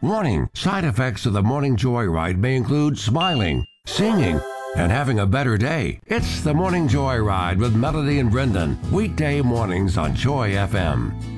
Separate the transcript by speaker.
Speaker 1: Warning, side effects of the morning joyride may include smiling, singing, and having a better day. It's the Morning Joyride with Melody and Brendan, weekday mornings on Joy FM.